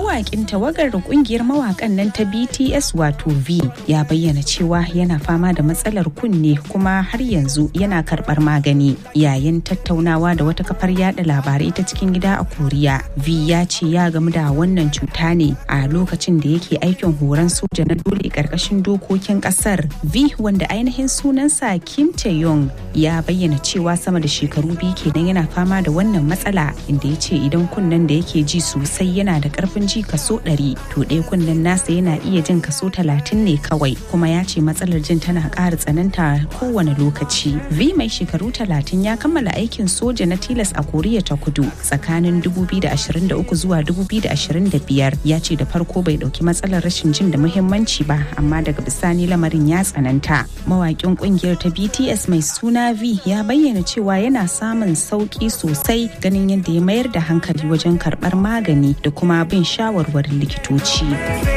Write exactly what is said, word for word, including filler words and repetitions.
mawaƙin tawagar ƙungiyar mawaƙan nan ta B T S wato V ya bayyana cewa yana fama da matsalar kunne kuma har yanzu yana karɓar magani. Yayin tattaunawa da wata kafar yada labarai ta cikin gida a Koriya, V ya ce ya gamu da wannan cuta ne a lokacin da yake aikin horon soja na dole ƙarƙashin dokokin ƙasar. V wanda ainihin sunansa Kim Tae-yong ya bayyana cewa sama da shekaru biyu kenan yana fama da wannan matsala, inda ya ce idan kunnen da yake ji sosai yana da karfin ji kaso ɗari to ɗaya kunnen nasa yana iya jin kaso talatin ne kawai, kuma ya ce matsalar jin tana ƙara tsananta kowane lokaci. V mai shekaru talatin ya kammala aikin soja na tilas a Koriya ta Kudu tsakanin dubu biyu da ashirin da uku zuwa dubu biyu da ashirin da biyar. Ya ce da farko bai ɗauki matsalar rashin jin da muhimmanci ba, amma daga bisani lamarin ya tsananta. Mawaƙin ƙungiyar ta B T S mai suna V ya bayyana cewa yana samun sauƙi sosai ganin yadda ya mayar da hankali wajen karɓar magani da kuma bin shawarwarin likitoci.